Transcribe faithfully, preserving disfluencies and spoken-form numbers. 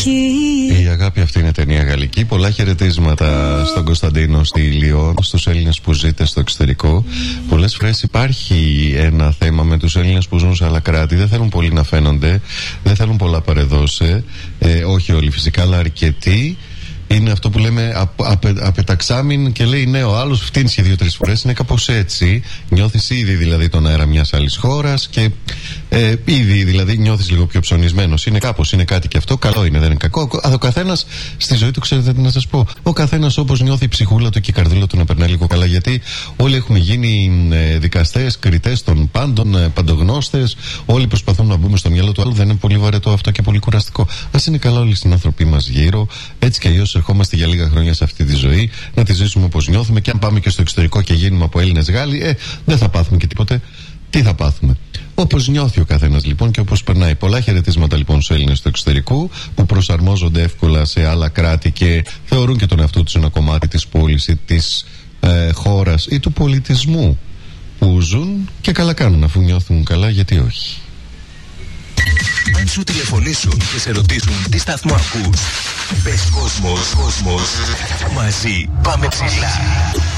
Η αγάπη αυτή είναι ταινία γαλλική. Πολλά χαιρετίσματα στον Κωνσταντίνο στη Λιόν, στους Έλληνες που ζείτε στο εξωτερικό. Πολλές φορές υπάρχει ένα θέμα με τους Έλληνες που ζουν σε άλλα κράτη. Δεν θέλουν πολύ να φαίνονται, δεν θέλουν πολλά παρεδώσει. Ε, όχι όλοι φυσικά, αλλά αρκετοί. Είναι αυτό που λέμε απε, απεταξάμιν και λέει ναι, ο άλλος φτύνησε δύο-τρεις φορές. Είναι κάπως έτσι. Νιώθεις ήδη δηλαδή τον αέρα μιας άλλης χώρας και ε, ήδη δηλαδή νιώθεις λίγο πιο ψωνισμένος. Είναι κάπως, είναι κάτι και αυτό. Καλό είναι, δεν είναι κακό. Ο καθένας στη ζωή του, ξέρετε τι να σας πω. Ο καθένας όπως νιώθει η ψυχούλα του και η καρδούλα του να περνάει λίγο καλά. Γιατί όλοι έχουμε γίνει ε, δικαστές, κριτές των πάντων, ε, παντογνώστες. Όλοι προσπαθούν να μπούμε στο μυαλό του άλλου. Δεν είναι πολύ βαρετό αυτό και πολύ κουραστικό. Ας είναι καλά όλοι στην άνθρωποι μας γύρω. Έτσι κι αλλιώς ερχόμαστε για λίγα χρόνια σε αυτή τη ζωή, να τη ζήσουμε όπως νιώθουμε. Και αν πάμε και στο εξωτερικό και γίνουμε από Έλληνες Γάλλοι, ε, δεν θα πάθουμε και τίποτε. Τι θα πάθουμε? Όπως νιώθει ο καθένας λοιπόν και όπως περνάει. Πολλά χαιρετίσματα λοιπόν στους Έλληνες του εξωτερικού που προσαρμόζονται εύκολα σε άλλα κράτη και θεωρούν και τον εαυτό τους ένα κομμάτι της πόλης ή της ε, χώρας ή του πολιτισμού που ζουν, και καλά κάνουν αφού νιώθουν καλά, γιατί όχι. Αν σου τηλεφωνήσουν και σε ρωτήσουν τι σταθμό ακούς, πες Κόσμος, Κόσμος, μαζί πάμε ψηλά.